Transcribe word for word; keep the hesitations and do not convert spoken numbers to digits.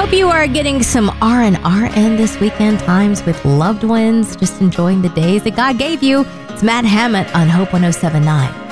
Hope you are getting some R and R in this weekend, times with loved ones, just enjoying the days that God gave you. It's Matt Hammett on Hope one oh seven point nine.